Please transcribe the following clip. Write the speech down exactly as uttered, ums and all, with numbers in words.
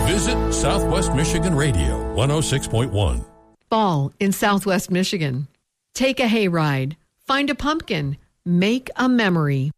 Visit Southwest Michigan Radio one oh six point one. Fall in Southwest Michigan. Take a hayride. Find a pumpkin. Make a memory.